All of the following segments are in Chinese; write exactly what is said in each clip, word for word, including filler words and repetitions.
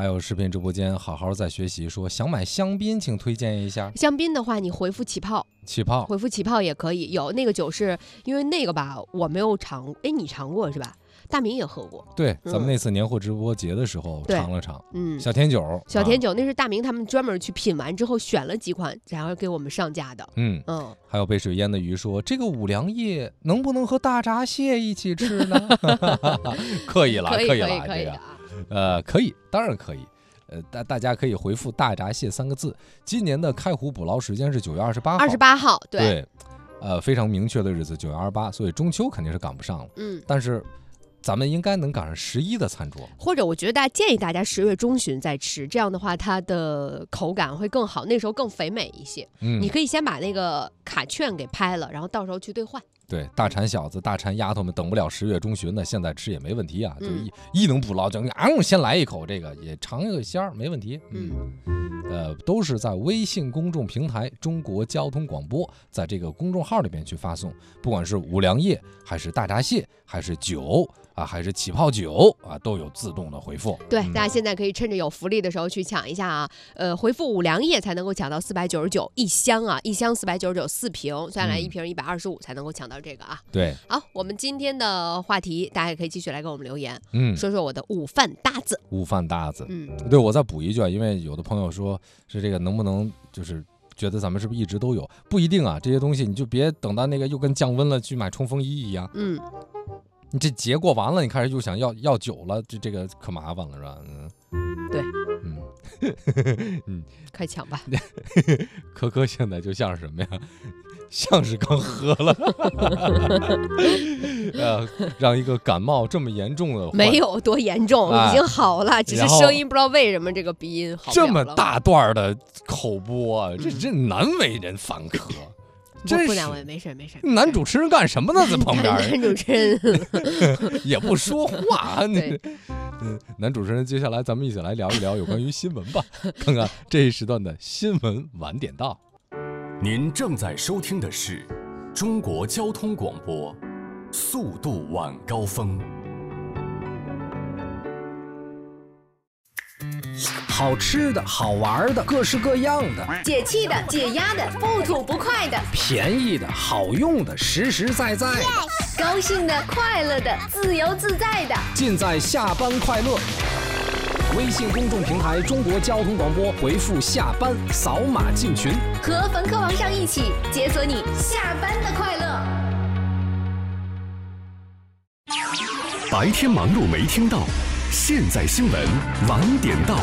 还有视频直播间好好在学习，说想买香槟，请推荐一下。 香槟的话，你回复起泡， 起泡， 回复起泡也可以。有那个酒是因为那个吧，我没有尝，哎，你尝过是吧？大明也喝过， 对，咱们那次年货直播节的时候尝了尝， 嗯， 小甜酒， 小甜酒、啊、那是大明他们专门去品完之后选了几款，然后给我们上架的， 嗯嗯。还有背水烟的鱼说，这个五粮液能不能和大闸蟹一起吃呢？可以了， 可以， 可以了， 可以，可以的，呃，可以，当然可以。呃，大大家可以回复大闸蟹三个字。今年的开湖捕捞时间是九月二十八号， 二十八号，对， 对，呃，非常明确的日子，九月二十八，所以中秋肯定是赶不上了， 嗯， 但是。咱们应该能赶上十一的餐桌， 或者我觉得大家建议大家十月中旬再吃，这样的话它的口感会更好，那时候更肥美一些。嗯，你可以先把那个卡券给拍了，然后到时候去兑换。 对，大馋小子、大馋丫头们等不了十月中旬的，现在吃也没问题啊，就一、嗯、一能捕捞就啊，先来一口这个，也尝一个鲜儿，没问题。嗯，呃，都是在微信公众平台中国交通广播，在这个公众号里面去发送，不管是五粮液还是大闸蟹还是酒。啊，还是起泡酒啊，都有自动的回复。 对，嗯、大家现在可以趁着有福利的时候去抢一下啊。呃，回复五粮液才能够抢到四百九十九一箱啊，一箱四百九十九四瓶，算下来一瓶一百二十五才能够抢到这个啊。 对， 好，我们今天的话题，大家也可以继续来给我们留言，嗯，说说我的午饭搭子。 午饭搭子，嗯，对，我再补一句，因为有的朋友说是这个能不能就是觉得咱们是不是一直都有？不一定啊，这些东西你就别等到那个又跟降温了去买冲锋衣一样，嗯。你这节过完了，你开始又想要要酒了，这这个可麻烦了，是吧？嗯， 对， 嗯，嗯， 快抢吧！ 可可现在就像是什么呀？像是刚喝了，呃，让一个感冒这么严重的， 没有多严重，啊、已经好了，只是声音不知道为什么这个鼻音好不了了。 这么大段的口播、啊，这这难为人反咳。 不不难为，没事没事。 男主持人干什么呢？在旁边， 男主持人也不说话。对，嗯，男主持人，接下来咱们一起来聊一聊有关于新闻吧，看看这一时段的新闻晚点到。 您正在收听的是中国交通广播，速度晚高峰。 好吃的好玩的各式各样的， 解气的解压的不吐不快的， 便宜的好用的实实在在的， yes! 高兴的快乐的自由自在的， 尽在下班快乐。微信公众平台中国交通广播，回复下班扫码进群， 和冯客王上一起解锁你下班的快乐。 白天忙碌没听到，现在新闻晚点到。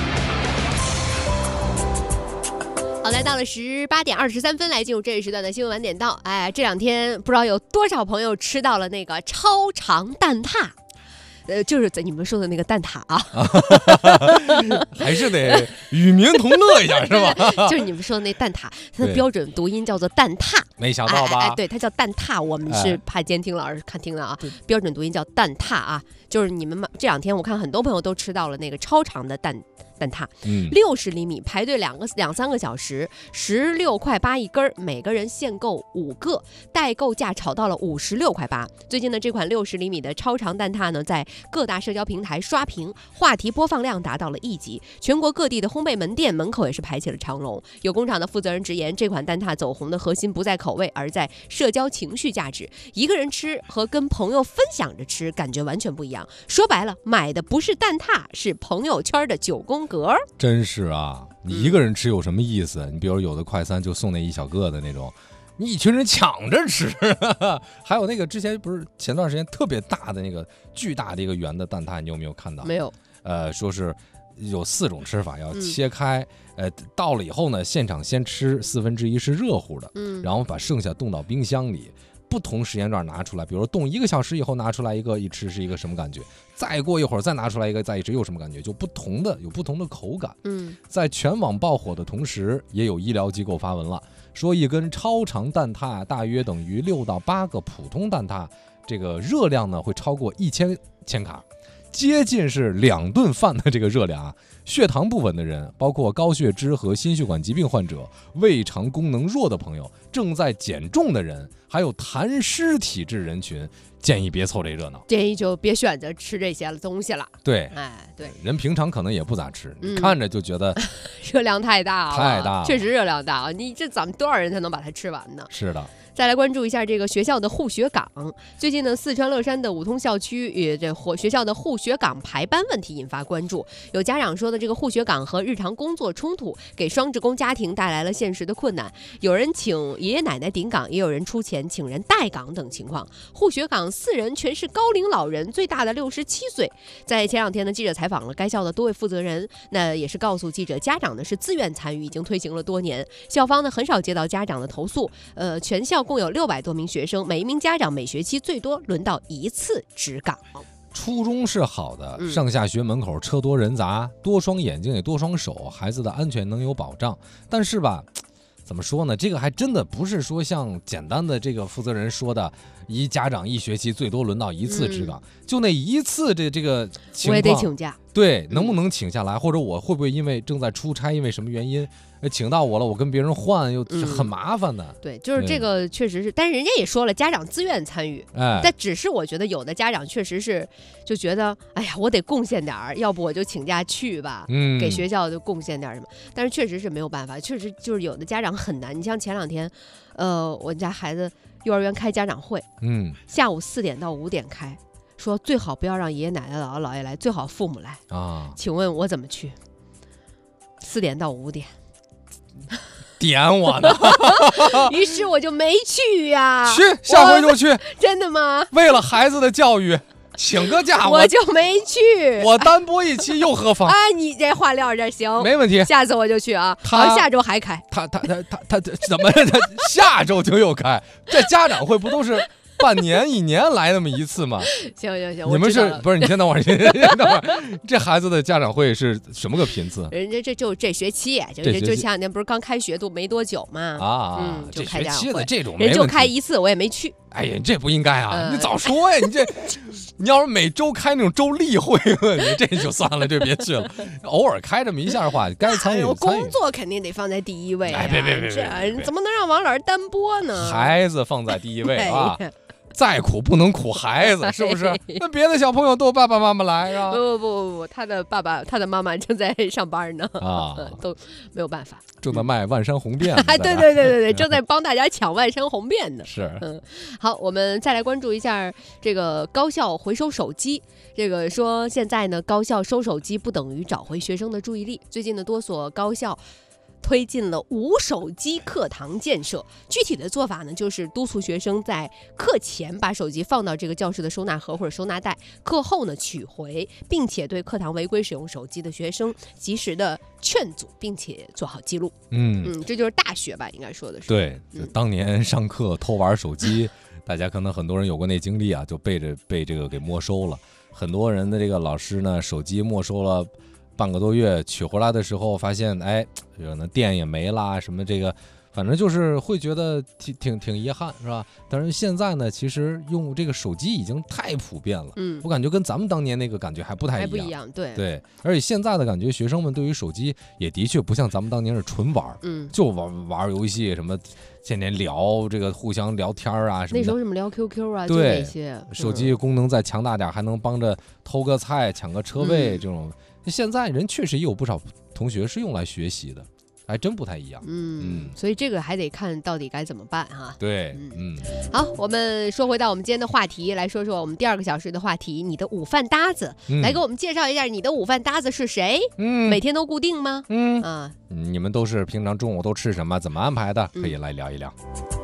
好，来到了十八点二十三分，来进入这一时段的新闻晚点到。哎，这两天不知道有多少朋友吃到了那个超长蛋挞。呃，就是你们说的那个蛋挞啊， 还是得与民同乐一下，是吧？ 就是你们说的那蛋挞，它的标准读音叫做蛋挞， 没想到吧？ 哎哎，对，它叫蛋挞，我们是怕监听老师看听了啊。标准读音叫蛋挞啊，就是你们这两天我看很多朋友都吃到了那个超长的蛋。蛋挞，六十厘米，排队两个两三个小时，十六块八一根，每个人限购五个，代购价炒到了五十六块八。最近呢，这款六十厘米的超长蛋挞呢，在各大社交平台刷屏，话题播放量达到了亿级，全国各地的烘焙门店门口也是排起了长龙。有工厂的负责人直言，这款蛋挞走红的核心不在口味，而在社交情绪价值。一个人吃和跟朋友分享着吃，感觉完全不一样。说白了，买的不是蛋挞，是朋友圈的九宫格。 真是啊，你一个人吃有什么意思？你比如有的快餐就送那一小个的那种，你一群人抢着吃。还有那个之前不是前段时间特别大的那个巨大的一个圆的蛋挞，你有没有看到？ 没有。 呃，说是有四种吃法，要切开，嗯、呃，到了以后呢，现场先吃四分之一是热乎的，嗯，然后把剩下冻到冰箱里。不同时间段拿出来，比如说冻一个小时以后拿出来一个，一吃是一个什么感觉？再过一会儿再拿出来一个，再一吃又什么感觉？就不同的有不同的口感。嗯，在全网爆火的同时，也有医疗机构发文了，说一根超长蛋挞大约等于六到八个普通蛋挞，这个热量呢会超过一千千卡。 接近是两顿饭的这个热量啊。血糖不稳的人，包括高血脂和心血管疾病患者、胃肠功能弱的朋友、正在减重的人，还有痰湿体质人群，建议别凑这热闹， 建议就别选择吃这些东西了。 对， 哎，对， 人平常可能也不咋吃，嗯、你看着就觉得热量太大了， 太大了， 确实热量大啊！你这咱们多少人才能把它吃完呢？ 是的。 再来关注一下这个学校的护学岗。最近呢，四川乐山的五通校区与这学校的护学岗排班问题引发关注。有家长说的，这个护学岗和日常工作冲突，给双职工家庭带来了现实的困难。有人请爷爷奶奶顶岗，也有人出钱请人代岗等情况。护学岗四人全是高龄老人，最大的六十七岁。在前两天呢，记者采访了该校的多位负责人，那也是告诉记者，家长呢是自愿参与，已经推行了多年。校方呢很少接到家长的投诉，呃，全校共有六百多名学生，每一名家长每学期最多轮到一次值岗。 初衷是好的，上下学门口车多人杂，多双眼睛也多双手，孩子的安全能有保障。但是吧，怎么说呢？这个还真的不是说像简单的这个负责人说的，一家长一学期最多轮到一次值岗，嗯、就那一次这这个情况， 我也得请假。 对，能不能请下来，或者我会不会因为正在出差，因为什么原因，请到我了，我跟别人换又很麻烦的、嗯。 对，就是这个确实是，但是人家也说了，家长自愿参与，哎，但只是我觉得有的家长确实是就觉得，哎呀，我得贡献点儿，要不我就请假去吧，嗯，给学校就贡献点什么。但是确实是没有办法，确实就是有的家长很难。你像前两天，呃，我家孩子幼儿园开家长会，嗯，下午四点到五点开。说最好不要让爷爷奶奶、姥姥姥爷来，最好父母来啊！请问我怎么去？四点到五点， 点我呢？ 于是我就没去呀。 去，下回就去。 真的吗？ 为了孩子的教育，请个假我就没去。 我单播一期又何妨？ 哎，你这话撂这行， 没问题。 下次我就去啊。好，下周还开。 他他他他他怎么？他下周就又开？这家长会不都是？半年一年来那么一次吗？ 行行行， 你们是不是？你先等会儿，先等会儿。这孩子的家长会是什么个频次？ 人家这就这学期，就就就前两天不是刚开学都没多久嘛？ 啊， 嗯，就开家长会。 这学期的这种人就开一次，我也没去。 哎呀，这不应该啊！嗯、你早说呀！你这，你要是每周开那种周例会，你这就算了，这别去了。偶尔开这么一下的话，该参与我工作肯定得放在第一位、啊。 哎，别别别别， 这怎么能让王老师单播呢？ 孩子放在第一位啊！再苦不能苦孩子，是不是？那别的小朋友都有爸爸妈妈来啊？ 不不不不不，他的爸爸他的妈妈正在上班呢啊，都没有办法。 正在卖万山红遍， 哎，对对对对对，正在帮大家抢万山红遍呢。 是， 嗯，好，我们再来关注一下这个高校回收手机。这个说现在呢，高校收手机不等于找回学生的注意力。最近的多所高校推进了无手机课堂建设，具体的做法呢，就是督促学生在课前把手机放到这个教室的收纳盒或者收纳袋，课后呢取回，并且对课堂违规使用手机的学生及时的劝阻，并且做好记录。嗯嗯，这就是大学吧，应该说的是。 对，嗯、当年上课偷玩手机，大家可能很多人有过那经历啊，就被着被这个给没收了。很多人的这个老师呢，手机没收了。半个多月取回来的时候，发现哎，可能电也没啦，什么这个，反正就是会觉得挺挺挺遗憾，是吧？但是现在呢，其实用这个手机已经太普遍了，嗯，我感觉跟咱们当年那个感觉还不太一样， 还不一样，对对。而且现在的感觉，学生们对于手机也的确不像咱们当年是纯玩，嗯，就玩玩游戏什么。天天聊这个互相聊天啊什么的， 那时候什么聊 Q Q 啊， 对， 就那些手机功能再强大点，还能帮着偷个菜、抢个车位、嗯、这种。现在人确实也有不少同学是用来学习的，还真不太一样。 嗯嗯，所以这个还得看到底该怎么办哈。 对，嗯嗯。 好，我们说回到我们今天的话题，来说说我们第二个小时的话题，你的午饭搭子，嗯、来给我们介绍一下你的午饭搭子是谁？嗯，每天都固定吗？ 嗯啊，你们都是平常中午都吃什么？怎么安排的？可以来聊一聊。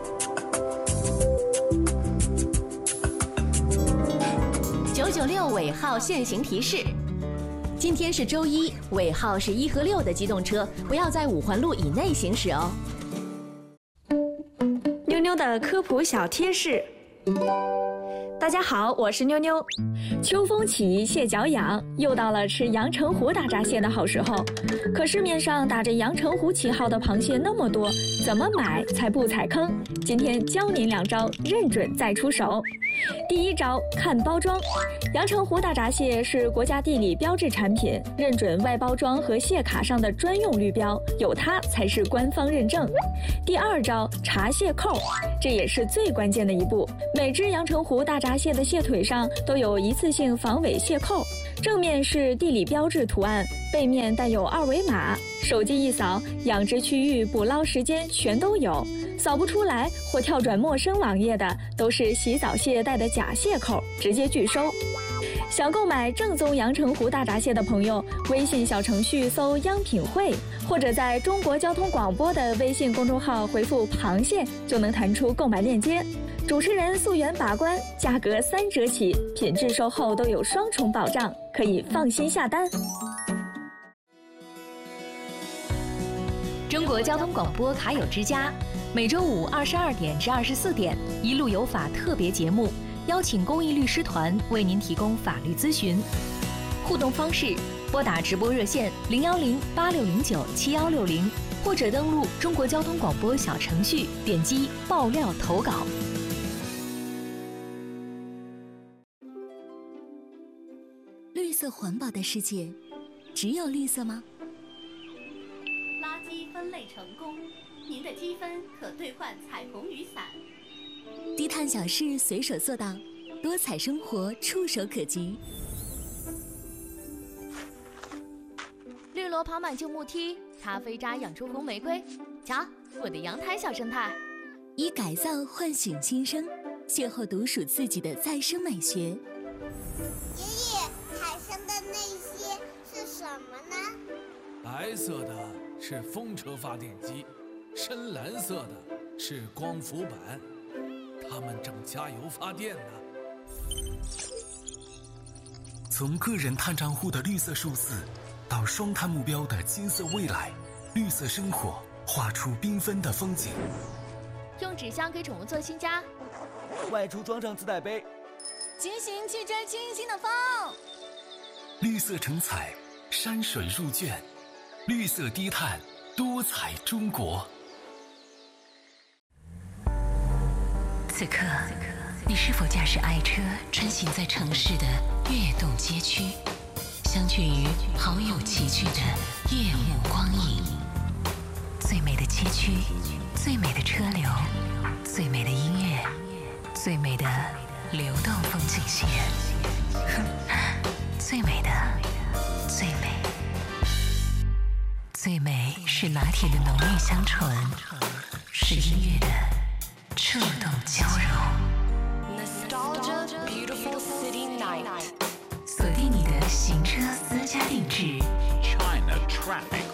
九九六尾号限行提示。今天是周一，尾号是一和六的机动车不要在五环路以内行驶哦。 妞妞的科普小贴士： 大家好，我是妞妞。秋风起，蟹脚痒，又到了吃阳澄湖大闸蟹的好时候。可市面上打着阳澄湖旗号的螃蟹那么多，怎么买才不踩坑？今天教您两招，认准再出手。第一招，看包装。阳澄湖大闸蟹是国家地理标志产品，认准外包装和蟹卡上的专用绿标，有它才是官方认证。第二招，查蟹扣，这也是最关键的一步。每只阳澄湖大闸蟹的蟹腿上都有一次性防伪蟹扣，正面是地理标志图案，背面带有二维码，手机一扫，养殖区域、捕捞时间全都有。扫不出来或跳转陌生网页的，都是洗澡蟹带的假蟹扣，直接拒收。想购买正宗阳澄湖大闸蟹的朋友，微信小程序搜“央品汇”，或者在中国交通广播的微信公众号回复“螃蟹”，就能弹出购买链接。主持人溯源把关，价格三折起，品质售后都有双重保障，可以放心下单。 中国交通广播卡友之家，每周五二十二点至二十四点，一路有法特别节目，邀请公益律师团为您提供法律咨询。互动方式：拨打直播热线零幺零八六零九七幺六零，或者登录中国交通广播小程序，点击爆料投稿。 绿色环保的世界，只有绿色吗？ 垃圾分类成功，您的积分可兑换彩虹雨伞。 低碳小事随手做到，多彩生活触手可及。 绿萝跑满旧木梯，咖啡渣养出红玫瑰。瞧，我的阳台小生态。 以改造唤醒新生，邂逅独属自己的再生美学。爷爷，海上的那些是什么呢？ 白色的是风车发电机，深蓝色的是光伏板，它们正加油发电呢。 从个人碳账户的绿色数字，到双碳目标的金色未来，绿色生活画出缤纷的风景。 用纸箱给宠物做新家， 外出装上自带杯， 骑行去追清新的风。 绿色成彩，山水入卷，绿色低碳，多彩中国。 此刻，你是否驾驶爱车穿行在城市的跃动街区，相聚于好友齐聚的夜幕光影？最美的街区，最美的车流，最美的音乐，最美的流动风景线，最美的最美。最美是拿铁的浓郁香醇，是音乐的触动交融。 Nostalgia Beautiful City Night， 锁定你的行车私家定制。 China Traffic